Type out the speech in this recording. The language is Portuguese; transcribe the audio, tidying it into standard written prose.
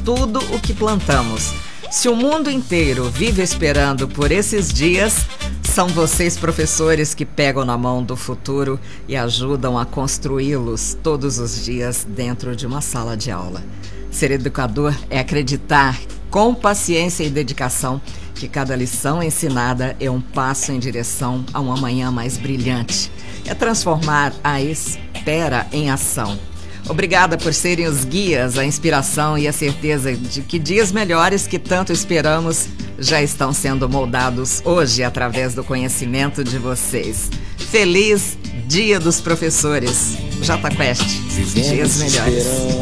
tudo o que plantamos. Se o mundo inteiro vive esperando por esses dias, são vocês, professores, que pegam na mão do futuro e ajudam a construí-los todos os dias dentro de uma sala de aula. Ser educador é acreditar, com paciência e dedicação, que cada lição ensinada é um passo em direção a um amanhã mais brilhante. É transformar a espera em ação. Obrigada por serem os guias, a inspiração e a certeza de que dias melhores que tanto esperamos já estão sendo moldados hoje através do conhecimento de vocês. Feliz Dia dos Professores. Jota Quest, dias melhores.